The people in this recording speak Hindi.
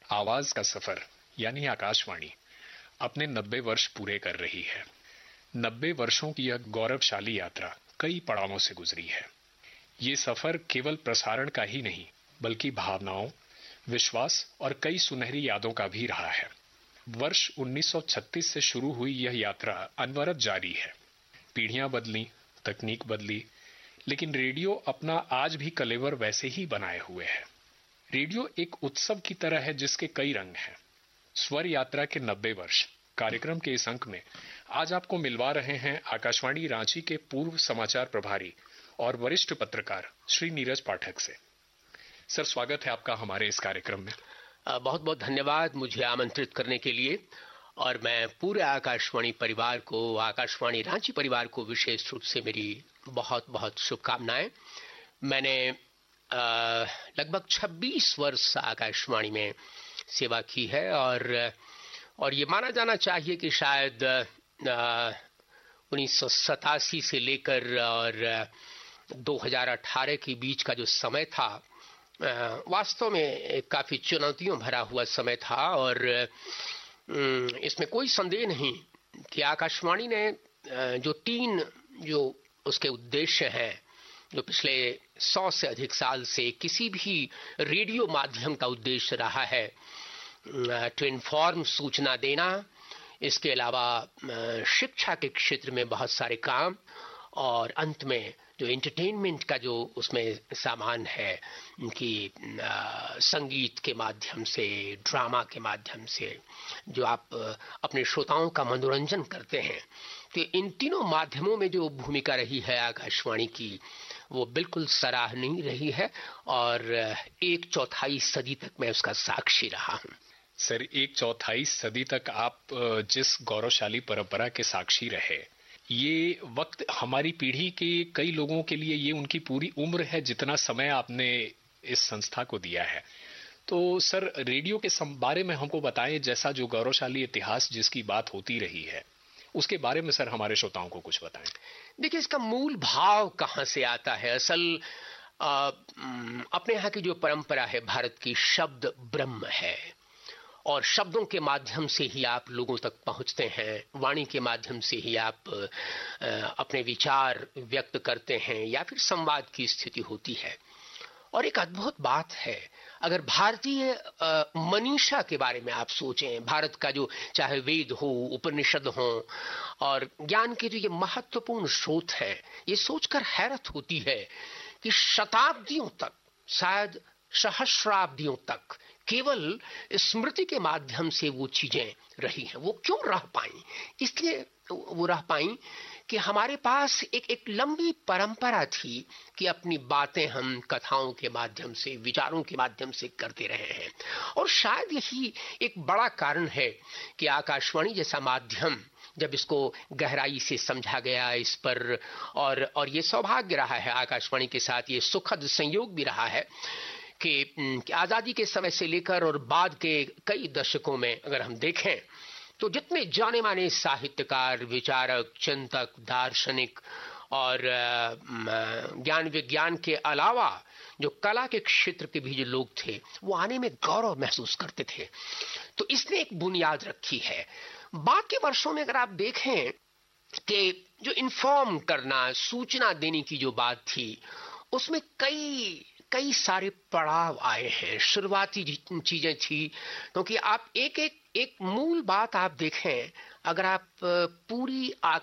आवाज का सफर यानी आकाशवाणी अपने 90 वर्ष पूरे कर रही है। 90 वर्षों की यह गौरवशाली यात्रा कई पड़ावों से गुजरी है। ये सफर केवल प्रसारण का ही नहीं बल्कि भावनाओं, विश्वास और कई सुनहरी यादों का भी रहा है। वर्ष 1936 से शुरू हुई यह यात्रा अनवरत जारी है। पीढ़ियां बदली, तकनीक बदली, लेकिन रेडियो अपना आज भी कलेवर वैसे ही बनाए हुए है। रेडियो एक उत्सव की तरह है जिसके कई रंग हैं। स्वर यात्रा के 90 वर्ष कार्यक्रम के इस अंक में आज आपको मिलवा रहे हैं आकाशवाणी रांची के पूर्व समाचार प्रभारी और वरिष्ठ पत्रकार श्री नीरज पाठक से। सर, स्वागत है आपका हमारे इस कार्यक्रम में। बहुत बहुत धन्यवाद मुझे आमंत्रित करने के लिए। और मैं पूरे आकाशवाणी परिवार को, आकाशवाणी रांची परिवार को विशेष रूप से मेरी बहुत बहुत शुभकामनाएं। मैंने लगभग 26 वर्ष आकाशवाणी में सेवा की है और ये माना जाना चाहिए कि शायद 1987 से लेकर और 2018 के बीच का जो समय था वास्तव में काफी चुनौतियों भरा हुआ समय था। और इसमें कोई संदेह नहीं कि आकाशवाणी ने जो उसके उद्देश्य हैं, जो पिछले 100 से अधिक साल से किसी भी रेडियो माध्यम का उद्देश्य रहा है, टू इन्फॉर्म, सूचना देना, इसके अलावा शिक्षा के क्षेत्र में बहुत सारे काम, और अंत में जो एंटरटेनमेंट का जो उसमें सामान है कि संगीत के माध्यम से, ड्रामा के माध्यम से जो आप अपने श्रोताओं का मनोरंजन करते हैं, तो इन तीनों माध्यमों में जो भूमिका रही है आकाशवाणी की वो बिल्कुल सराहनीय रही है और 1/4 सदी तक मैं उसका साक्षी रहा हूँ। सर, 1/4 सदी तक आप जिस गौरवशाली परंपरा के साक्षी रहे, ये वक्त हमारी पीढ़ी के कई लोगों के लिए ये उनकी पूरी उम्र है जितना समय आपने इस संस्था को दिया है। तो सर, रेडियो के बारे में हमको बताएं, जैसा जो गौरवशाली इतिहास जिसकी बात होती रही है उसके बारे में सर हमारे श्रोताओं को कुछ बताएं। देखिए, इसका मूल भाव कहाँ से आता है। असल अपने यहाँ की जो परंपरा है भारत की, शब्द ब्रह्म है और शब्दों के माध्यम से ही आप लोगों तक पहुंचते हैं, वाणी के माध्यम से ही आप अपने विचार व्यक्त करते हैं या फिर संवाद की स्थिति होती है। और एक अद्भुत बात है, अगर भारतीय मनीषा के बारे में आप सोचें, भारत का जो चाहे वेद हो, उपनिषद हो और ज्ञान के जो ये महत्वपूर्ण स्रोत हैं, ये सोचकर हैरत होती है कि शताब्दियों तक, शायद सहस्राब्दियों तक केवल स्मृति के माध्यम से वो चीजें रही हैं। वो क्यों रह पाई? इसलिए वो रह पाई कि हमारे पास एक लंबी परंपरा थी कि अपनी बातें हम कथाओं के माध्यम से, विचारों के माध्यम से करते रहे हैं। और शायद यही एक बड़ा कारण है कि आकाशवाणी जैसा माध्यम, जब इसको गहराई से समझा गया इस पर, और ये सौभाग्य रहा है आकाशवाणी के साथ, ये सुखद संयोग भी रहा है कि आजादी के समय से लेकर और बाद के कई दशकों में अगर हम देखें तो जितने जाने माने साहित्यकार, विचारक, चिंतक, दार्शनिक और ज्ञान विज्ञान के अलावा जो कला के क्षेत्र के भी जो लोग थे, वो आने में गौरव महसूस करते थे। तो इसने एक बुनियाद रखी है। बाकी वर्षों में अगर आप देखें कि जो इन्फॉर्म करना, सूचना देने की जो बात थी, उसमें कई सारे पड़ाव आए हैं। शुरुआती चीजें थी, क्योंकि आप एक मूल बात आप देखें, अगर आप पूरी